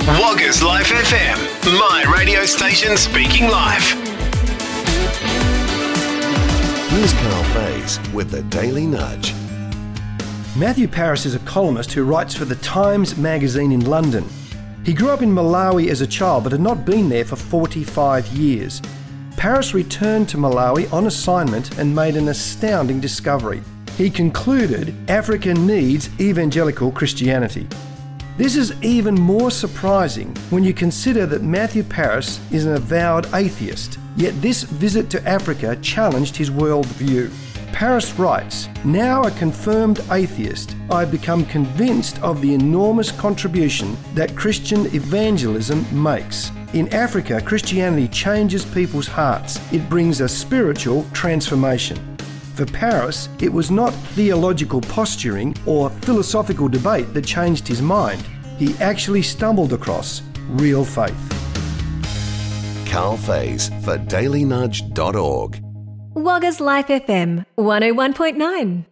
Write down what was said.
Woggers Life FM, my radio station speaking live. Here's Carl Faze with the Daily Nudge. Matthew Parris is a columnist who writes for the Times magazine in London. He grew up in Malawi as a child but had not been there for 45 years. Parris returned to Malawi on assignment and made an astounding discovery. He concluded Africa needs evangelical Christianity. This is even more surprising when you consider that Matthew Parris is an avowed atheist, yet this visit to Africa challenged his worldview. Parris writes, "Now a confirmed atheist, I've become convinced of the enormous contribution that Christian evangelism makes. In Africa, Christianity changes people's hearts. It brings a spiritual transformation." For Parris, it was not theological posturing or philosophical debate that changed his mind. He actually stumbled across real faith. Carl Faze for dailynudge.org. Woggers Life FM 101.9.